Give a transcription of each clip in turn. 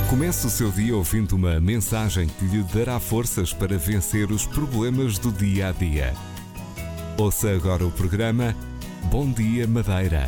Comece o seu dia ouvindo uma mensagem que lhe dará forças para vencer os problemas do dia a dia. Ouça agora o programa Bom Dia Madeira.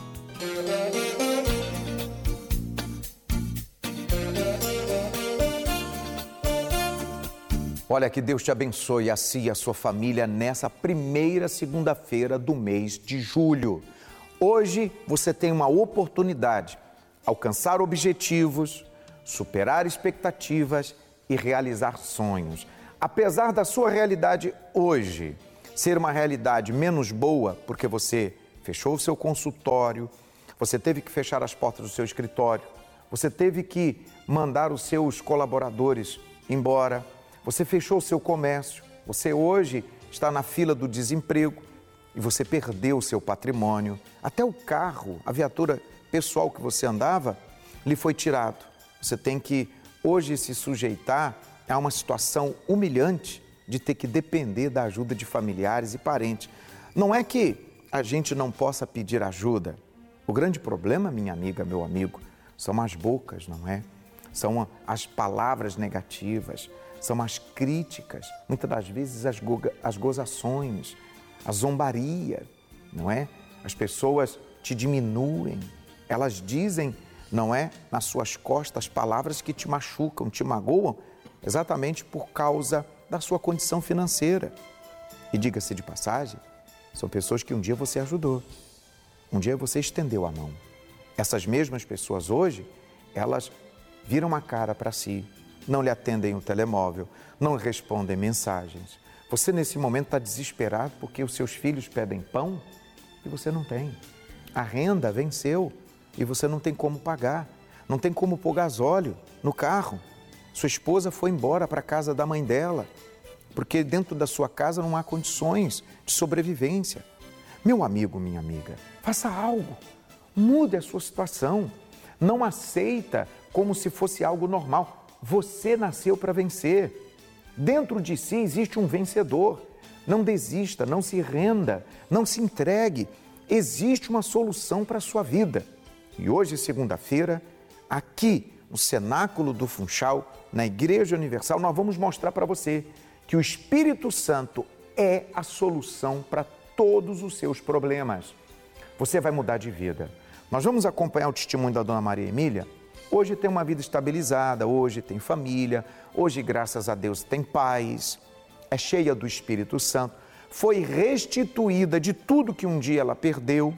Olha, que Deus te abençoe a si e a sua família nessa primeira segunda-feira do mês de julho. Hoje você tem uma oportunidade de alcançar objetivos, superar expectativas e realizar sonhos. Apesar da sua realidade hoje ser uma realidade menos boa, porque você fechou o seu consultório, você teve que fechar as portas do seu escritório, você teve que mandar os seus colaboradores embora, você fechou o seu comércio, você hoje está na fila do desemprego e você perdeu o seu patrimônio, até o carro, a viatura pessoal que você andava, lhe foi tirado. Você tem que hoje se sujeitar a uma situação humilhante de ter que depender da ajuda de familiares e parentes. Não é que a gente não possa pedir ajuda. O grande problema, minha amiga, meu amigo, são as bocas, não é? São as palavras negativas, são as críticas, muitas das vezes as gozações, a zombaria, não é? As pessoas te diminuem, elas dizem, não é, nas suas costas, palavras que te machucam, te magoam, exatamente por causa da sua condição financeira. E diga-se de passagem, são pessoas que um dia você ajudou, um dia você estendeu a mão. Essas mesmas pessoas hoje, elas viram a cara para si, não lhe atendem o telemóvel, não respondem mensagens. Você nesse momento está desesperado porque os seus filhos pedem pão e você não tem. A renda venceu e você não tem como pagar, não tem como pôr gasóleo no carro. Sua esposa foi embora para a casa da mãe dela, porque dentro da sua casa não há condições de sobrevivência. Meu amigo, minha amiga, faça algo, mude a sua situação, não aceita como se fosse algo normal. Você nasceu para vencer, dentro de si existe um vencedor. Não desista, não se renda, não se entregue, existe uma solução para a sua vida. E hoje, segunda-feira, aqui no Cenáculo do Funchal, na Igreja Universal, nós vamos mostrar para você que o Espírito Santo é a solução para todos os seus problemas. Você vai mudar de vida. Nós vamos acompanhar o testemunho da Dona Maria Emília. Hoje tem uma vida estabilizada, hoje tem família, hoje, graças a Deus, tem paz, é cheia do Espírito Santo, foi restituída de tudo que um dia ela perdeu.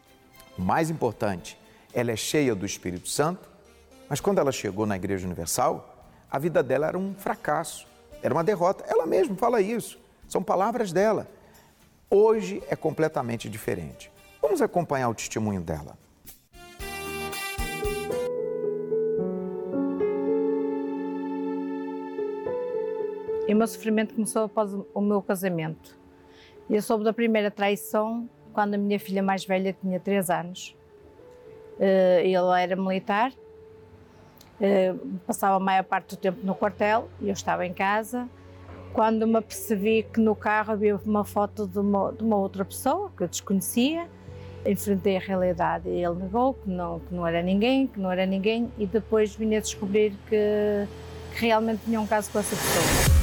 O mais importante, ela é cheia do Espírito Santo, mas quando ela chegou na Igreja Universal, a vida dela era um fracasso, era uma derrota. Ela mesma fala isso, são palavras dela. Hoje é completamente diferente. Vamos acompanhar o testemunho dela. E o meu sofrimento começou após o meu casamento. Eu soube da primeira traição quando a minha filha mais velha tinha 3 anos. Ele era militar, passava a maior parte do tempo no quartel e eu estava em casa. Quando me apercebi que no carro havia uma foto de uma outra pessoa que eu desconhecia, enfrentei a realidade e ele negou que não era ninguém, e depois vim a descobrir que realmente tinha um caso com essa pessoa.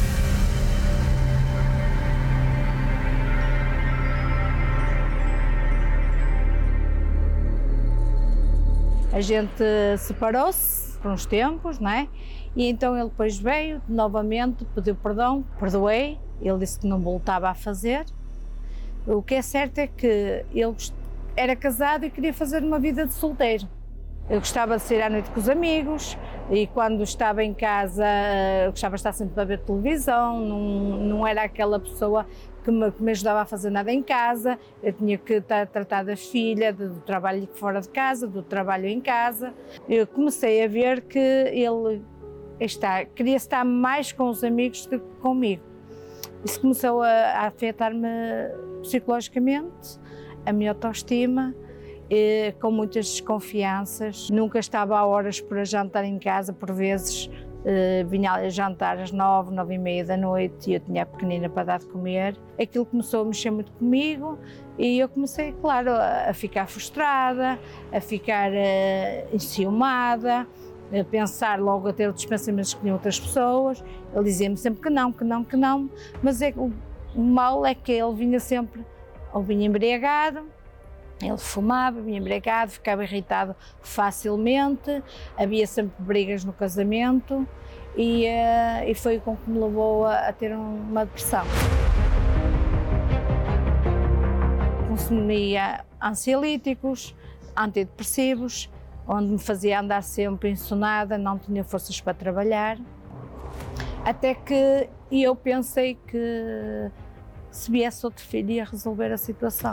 A gente separou-se por uns tempos, não é? E então ele depois veio novamente, pediu perdão, perdoei, ele disse que não voltava a fazer. O que é certo é que ele era casado e queria fazer uma vida de solteiro. Eu gostava de sair à noite com os amigos e quando estava em casa gostava de estar sempre a ver televisão, não era aquela pessoa que me ajudava a fazer nada em casa. Eu tinha que tratar da filha, do trabalho fora de casa, do trabalho em casa. Eu comecei a ver que ele queria estar mais com os amigos do que comigo. Isso começou a afetar-me psicologicamente, a minha autoestima, com muitas desconfianças. Nunca estava a horas para jantar em casa, por vezes vinha a jantar às 9, 9h30 da noite e eu tinha a pequenina para dar de comer. Aquilo começou a mexer muito comigo e eu comecei, claro, a ficar frustrada, a ficar enciumada a pensar logo a ter outros pensamentos que tinham outras pessoas. Ele dizia-me sempre que não, mas o mal é que ele vinha sempre, ou vinha embriagado, ele fumava, vinha embriagado, ficava irritado facilmente, havia sempre brigas no casamento e foi o que me levou a ter uma depressão. Consumia ansiolíticos, antidepressivos, onde me fazia andar sempre insonada, não tinha forças para trabalhar, até que eu pensei que se viesse outro filho ia resolver a situação.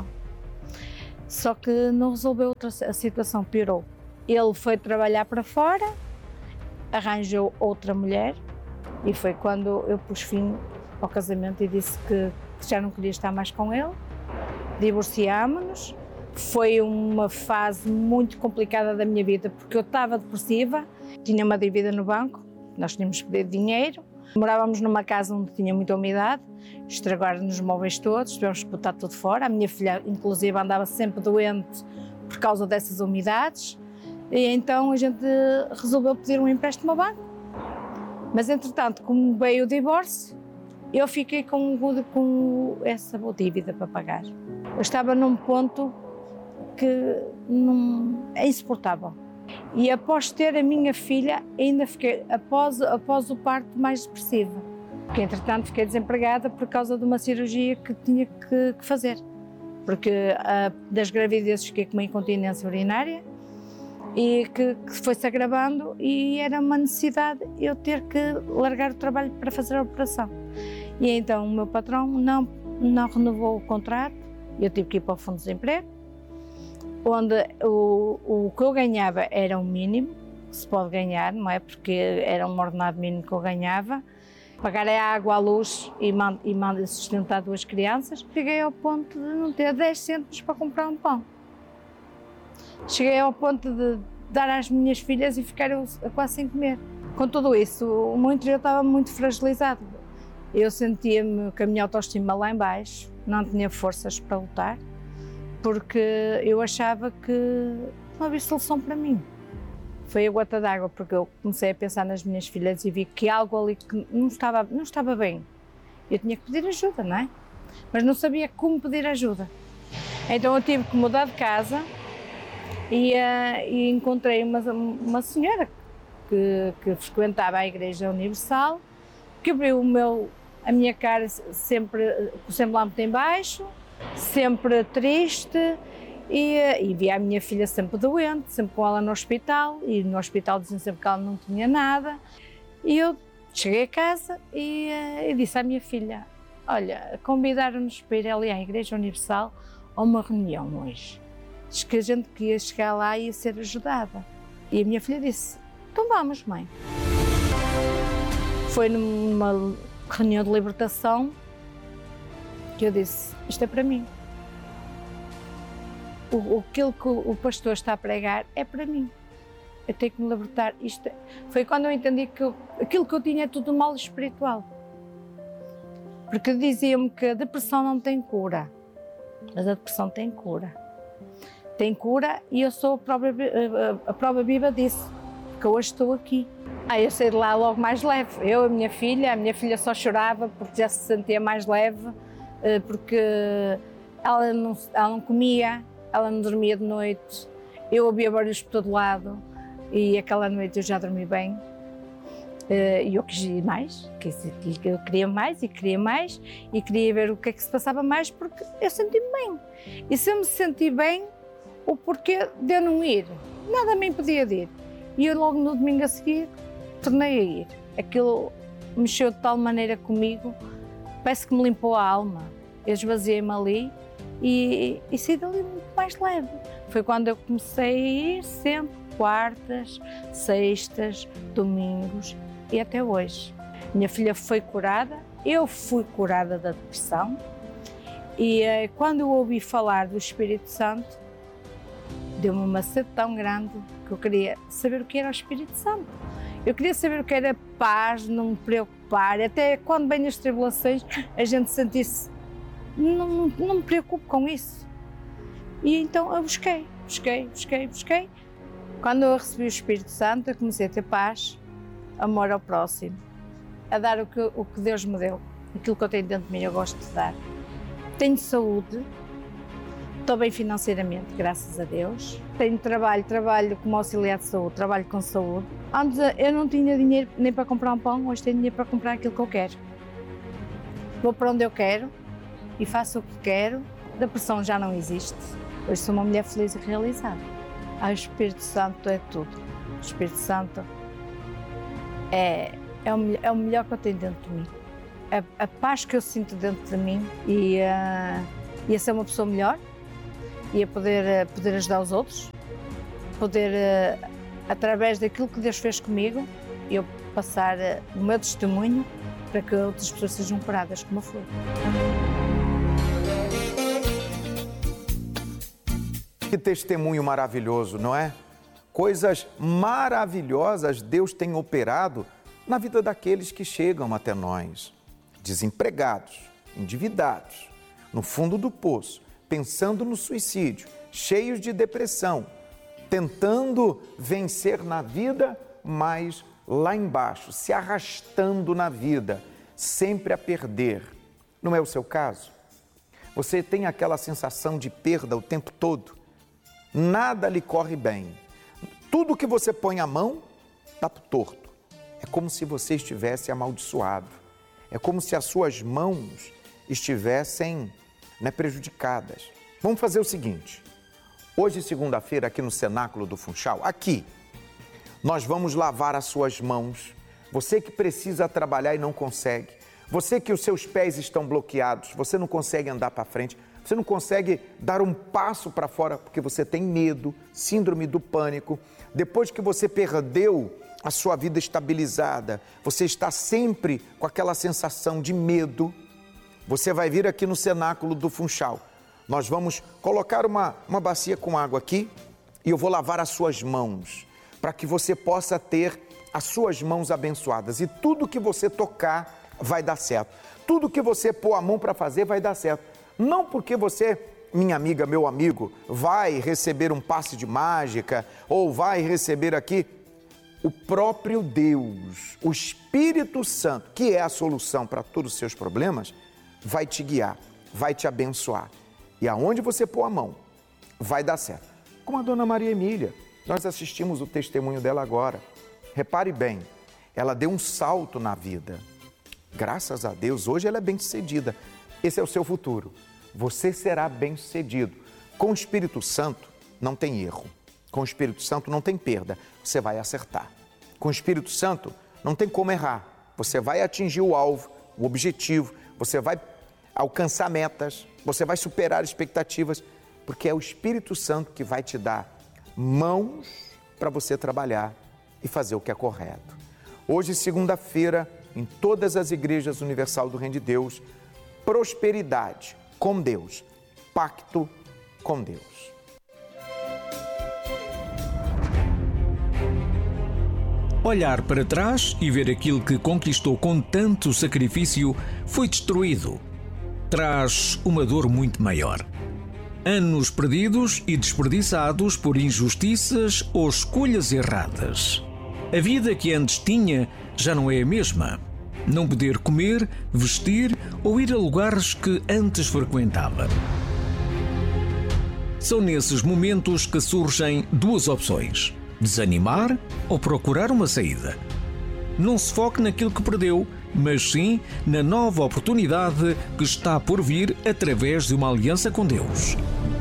Só que não resolveu, a situação piorou. Ele foi trabalhar para fora, arranjou outra mulher e foi quando eu pus fim ao casamento e disse que já não queria estar mais com ele. Divorciámos-nos. Foi uma fase muito complicada da minha vida porque eu estava depressiva, tinha uma dívida no banco, nós tínhamos pedido dinheiro, morávamos numa casa onde tinha muita umidade, estragaram-nos os móveis todos, tivemos que botar tudo fora. A minha filha, inclusive, andava sempre doente por causa dessas umidades e então a gente resolveu pedir um empréstimo ao banco. Mas, entretanto, como veio o divórcio, eu fiquei com essa dívida para pagar. Eu estava num ponto que é insuportável. E após ter a minha filha, ainda fiquei, após o parto, mais depressiva. Porque, entretanto, fiquei desempregada por causa de uma cirurgia que tinha que fazer. Porque das gravidezes fiquei com uma incontinência urinária e que foi-se agravando e era uma necessidade eu ter que largar o trabalho para fazer a operação. E então o meu patrão não renovou o contrato, eu tive que ir para o Fundo de Desemprego, onde o que eu ganhava era o mínimo que se pode ganhar, não é? Porque era um ordenado mínimo que eu ganhava. Pagar a água, a luz e sustentar 2 crianças. Cheguei ao ponto de não ter 10 cêntimos para comprar um pão. Cheguei ao ponto de dar às minhas filhas e ficar quase sem comer. Com tudo isso, o meu interior estava muito fragilizado. Eu sentia-me com a minha autoestima lá em baixo, não tinha forças para lutar, porque eu achava que não havia solução para mim. Foi a gota d'água, porque eu comecei a pensar nas minhas filhas e vi que algo ali que não estava bem. Eu tinha que pedir ajuda, não é? Mas não sabia como pedir ajuda. Então eu tive que mudar de casa e encontrei uma senhora que frequentava a Igreja Universal, que abriu a minha cara sempre com o semblante em baixo, sempre triste, e via a minha filha sempre doente, sempre com ela no hospital, e no hospital diziam sempre que ela não tinha nada. E eu cheguei a casa e disse à minha filha: olha, convidaram-nos para ir ali à Igreja Universal a uma reunião hoje. Diz que a gente que ia chegar lá e ia ser ajudada. E a minha filha disse: então vamos, mãe. Foi numa reunião de libertação que eu disse: isto é para mim. Aquilo que o pastor está a pregar é para mim. Eu tenho que me libertar. Foi quando eu entendi que aquilo que eu tinha é tudo mal espiritual. Porque diziam-me que a depressão não tem cura, mas a depressão tem cura. Tem cura e eu sou a prova viva disso, porque hoje estou aqui. Eu saí de lá logo mais leve. Eu, a minha filha só chorava porque já se sentia mais leve, porque ela não comia, ela não dormia de noite, eu ouvia barulhos por todo lado e aquela noite eu já dormi bem. E eu quis ir mais, eu queria mais e queria ver o que é que se passava mais, porque eu senti-me bem. E se eu me senti bem, o porquê de eu não ir? Nada me impedia de ir. E eu logo no domingo a seguir tornei a ir. Aquilo mexeu de tal maneira comigo, parece que me limpou a alma. Eu esvaziei-me ali e saí dali muito mais leve. Foi quando eu comecei a ir sempre, quartas, sextas, domingos e até hoje. Minha filha foi curada, eu fui curada da depressão e quando eu ouvi falar do Espírito Santo, deu-me uma sede tão grande que eu queria saber o que era o Espírito Santo. Eu queria saber o que era paz, não me preocupar, até quando vêm as tribulações, a gente sentir-se, não me preocupo com isso. E então eu busquei Quando eu recebi o Espírito Santo, eu comecei a ter paz, amor ao próximo, a dar o que Deus me deu, aquilo que eu tenho dentro de mim, eu gosto de dar. Tenho saúde, estou bem financeiramente, graças a Deus. Tenho trabalho como auxiliar de saúde, trabalho com saúde. Antes eu não tinha dinheiro nem para comprar um pão, hoje tenho dinheiro para comprar aquilo que eu quero. Vou para onde eu quero e faço o que quero, depressão já não existe. Hoje sou uma mulher feliz e realizada. O Espírito Santo é tudo. O Espírito Santo é o melhor que eu tenho dentro de mim. A paz que eu sinto dentro de mim e a ser uma pessoa melhor e a poder ajudar os outros, através daquilo que Deus fez comigo, eu passar o meu testemunho para que outras pessoas sejam curadas como eu fui. Que testemunho maravilhoso, não é? Coisas maravilhosas Deus tem operado na vida daqueles que chegam até nós. Desempregados, endividados, no fundo do poço, pensando no suicídio, cheios de depressão, tentando vencer na vida, mas lá embaixo, se arrastando na vida, sempre a perder. Não é o seu caso? Você tem aquela sensação de perda o tempo todo? Nada lhe corre bem. Tudo que você põe a mão, dá pro torto. É como se você estivesse amaldiçoado. É como se as suas mãos estivessem prejudicadas. Vamos fazer o seguinte. Hoje, segunda-feira, aqui no Cenáculo do Funchal, aqui, nós vamos lavar as suas mãos. Você que precisa trabalhar e não consegue. Você que os seus pés estão bloqueados, você não consegue andar para frente. Você não consegue dar um passo para fora porque você tem medo, síndrome do pânico. Depois que você perdeu a sua vida estabilizada, você está sempre com aquela sensação de medo. Você vai vir aqui no Cenáculo do Funchal. Nós vamos colocar uma bacia com água aqui e eu vou lavar as suas mãos para que você possa ter as suas mãos abençoadas. E tudo que você tocar vai dar certo. Tudo que você pôr a mão para fazer vai dar certo. Não porque você, minha amiga, meu amigo, vai receber um passe de mágica ou vai receber aqui o próprio Deus, o Espírito Santo, que é a solução para todos os seus problemas, vai te guiar, vai te abençoar. E aonde você pôr a mão, vai dar certo. Como a dona Maria Emília, nós assistimos o testemunho dela agora. Repare bem, ela deu um salto na vida. Graças a Deus, hoje ela é bem-sucedida. Esse é o seu futuro. Você será bem-sucedido. Com o Espírito Santo não tem erro. Com o Espírito Santo não tem perda. Você vai acertar. Com o Espírito Santo não tem como errar. Você vai atingir o alvo, o objetivo. Você vai alcançar metas. Você vai superar expectativas. Porque é o Espírito Santo que vai te dar mãos para você trabalhar e fazer o que é correto. Hoje, segunda-feira, em todas as igrejas Universal do Reino de Deus, prosperidade com Deus, pacto com Deus. Olhar para trás e ver aquilo que conquistou com tanto sacrifício foi destruído. Traz uma dor muito maior. Anos perdidos e desperdiçados por injustiças ou escolhas erradas. A vida que antes tinha já não é a mesma. Não poder comer, vestir ou ir a lugares que antes frequentava. São nesses momentos que surgem duas opções: desanimar ou procurar uma saída. Não se foque naquilo que perdeu, mas sim na nova oportunidade que está por vir através de uma aliança com Deus.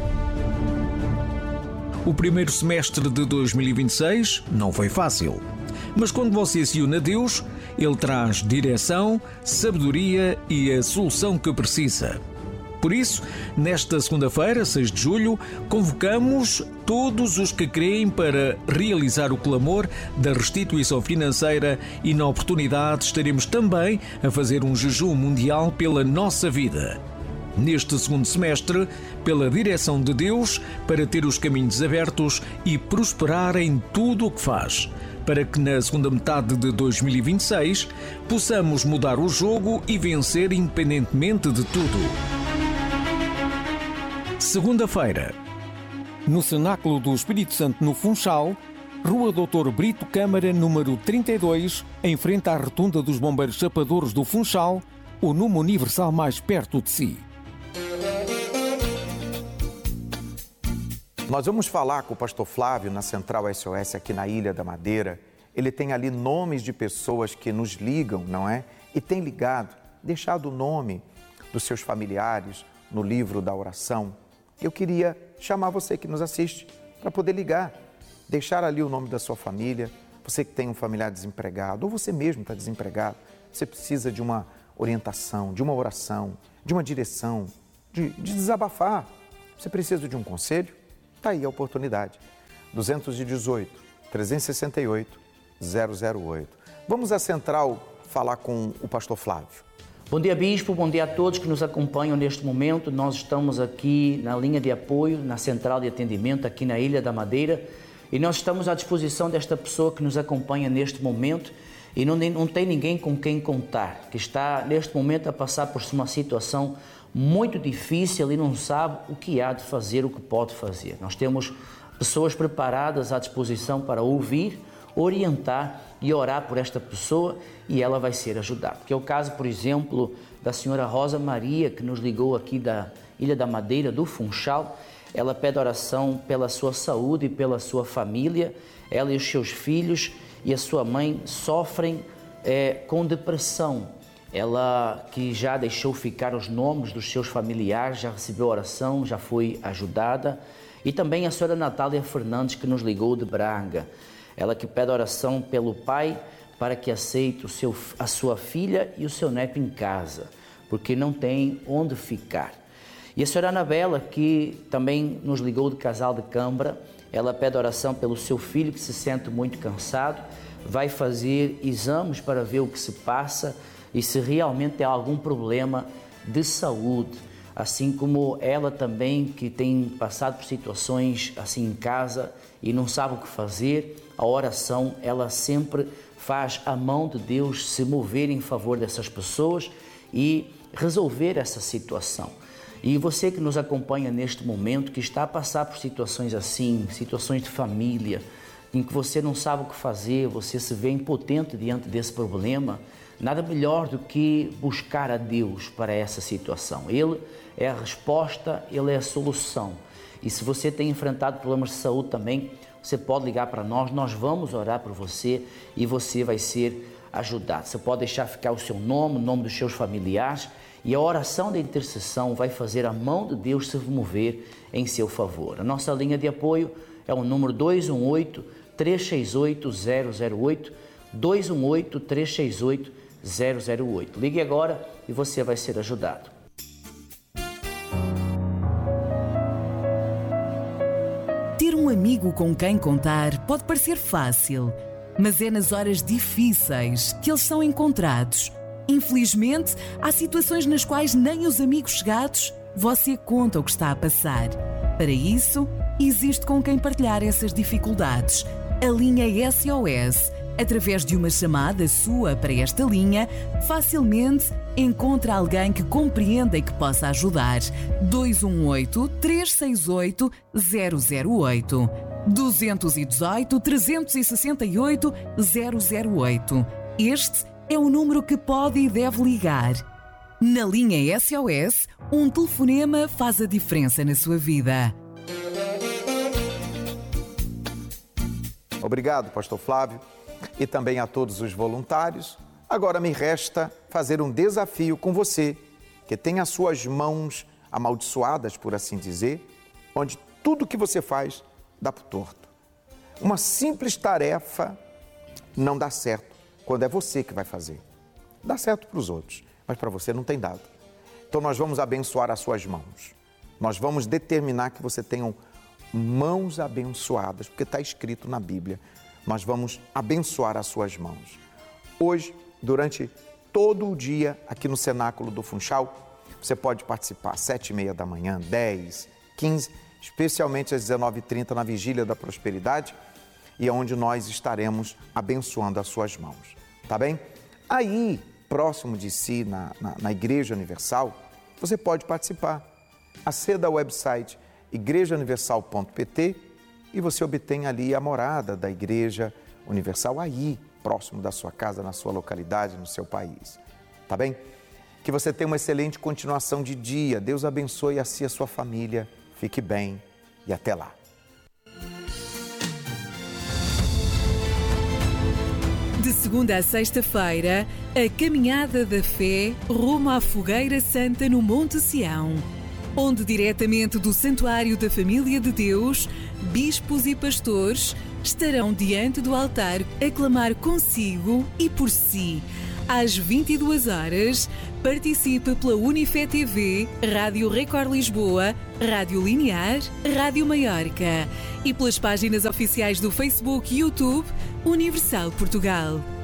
O primeiro semestre de 2026 não foi fácil, mas quando você se une a Deus, Ele traz direção, sabedoria e a solução que precisa. Por isso, nesta segunda-feira, 6 de julho, convocamos todos os que creem para realizar o clamor da restituição financeira e, na oportunidade, estaremos também a fazer um jejum mundial pela nossa vida. Neste segundo semestre, pela direção de Deus, para ter os caminhos abertos e prosperar em tudo o que faz, para que na segunda metade de 2026 possamos mudar o jogo e vencer independentemente de tudo. Segunda-feira, no Cenáculo do Espírito Santo no Funchal, Rua Doutor Brito Câmara, número 32, em frente à Rotunda dos Bombeiros Chapadores do Funchal, o número universal mais perto de si. Nós vamos falar com o pastor Flávio na Central SOS aqui na Ilha da Madeira. Ele tem ali nomes de pessoas que nos ligam, não é? E tem ligado, deixado o nome dos seus familiares no livro da oração. Eu queria chamar você que nos assiste para poder ligar, deixar ali o nome da sua família, você que tem um familiar desempregado, ou você mesmo está desempregado, você precisa de uma orientação, de uma oração, de uma direção, de desabafar. Você precisa de um conselho? Está aí a oportunidade. 218-368-008. Vamos à Central falar com o pastor Flávio. Bom dia, Bispo. Bom dia a todos que nos acompanham neste momento. Nós estamos aqui na linha de apoio, na Central de Atendimento, aqui na Ilha da Madeira. E nós estamos à disposição desta pessoa que nos acompanha neste momento e não tem ninguém com quem contar, que está neste momento a passar por uma situação muito difícil e não sabe o que há de fazer, o que pode fazer. Nós temos pessoas preparadas à disposição para ouvir, orientar e orar por esta pessoa e ela vai ser ajudada. Que é o caso, por exemplo, da senhora Rosa Maria, que nos ligou aqui da Ilha da Madeira, do Funchal. Ela pede oração pela sua saúde e pela sua família. Ela e os seus filhos e a sua mãe sofrem com depressão. Ela que já deixou ficar os nomes dos seus familiares, já recebeu oração, já foi ajudada. E também a senhora Natália Fernandes, que nos ligou de Braga. Ela que pede oração pelo pai para que aceite a sua filha e o seu neto em casa, porque não tem onde ficar. E a senhora Anabela, que também nos ligou de Casal de Câmara, ela pede oração pelo seu filho que se sente muito cansado, vai fazer exames para ver o que se passa e se realmente tem algum problema de saúde, assim como ela também que tem passado por situações assim em casa e não sabe o que fazer. A oração, ela sempre faz a mão de Deus se mover em favor dessas pessoas e resolver essa situação. E você que nos acompanha neste momento, que está a passar por situações assim, situações de família, em que você não sabe o que fazer, você se vê impotente diante desse problema, nada melhor do que buscar a Deus para essa situação. Ele é a resposta, Ele é a solução. E se você tem enfrentado problemas de saúde também, você pode ligar para nós, nós vamos orar por você e você vai ser ajudado. Você pode deixar ficar o seu nome, o nome dos seus familiares, e a oração da intercessão vai fazer a mão de Deus se mover em seu favor. A nossa linha de apoio é o número 218-368-008, 218-368-008. Ligue agora e você vai ser ajudado. Ter um amigo com quem contar pode parecer fácil, mas é nas horas difíceis que eles são encontrados. Infelizmente, há situações nas quais nem os amigos chegados você conta o que está a passar. Para isso, existe com quem partilhar essas dificuldades. A linha SOS. Através de uma chamada sua para esta linha, facilmente encontra alguém que compreenda e que possa ajudar. 218-368-008. 218-368-008. Este é o número que pode e deve ligar. Na linha SOS, um telefonema faz a diferença na sua vida. Obrigado, pastor Flávio, e também a todos os voluntários. Agora me resta fazer um desafio com você, que tem as suas mãos amaldiçoadas, por assim dizer, onde tudo que você faz dá pro torto. Uma simples tarefa não dá certo quando é você que vai fazer. Dá certo para os outros, mas para você não tem dado. Então nós vamos abençoar as suas mãos. Nós vamos determinar que você tenha mãos abençoadas, porque está escrito na Bíblia. Nós vamos abençoar as suas mãos. Hoje, durante todo o dia, aqui no Cenáculo do Funchal, você pode participar às 7h30 da manhã, 10, 15, especialmente às 19h30 na Vigília da Prosperidade, e é onde nós estaremos abençoando as suas mãos, tá bem? Aí, próximo de si, na Igreja Universal, você pode participar. Aceda ao website igrejauniversal.pt e você obtém ali a morada da Igreja Universal aí, próximo da sua casa, na sua localidade, no seu país. Tá bem? Que você tenha uma excelente continuação de dia. Deus abençoe a si e a sua família. Fique bem e até lá. De segunda a sexta-feira, a Caminhada da Fé rumo à Fogueira Santa no Monte Sião, onde diretamente do Santuário da Família de Deus, bispos e pastores estarão diante do altar a clamar consigo e por si. Às 22 horas, participe pela Unifé TV, Rádio Record Lisboa, Rádio Linear, Rádio Maiorca e pelas páginas oficiais do Facebook e YouTube Universal Portugal.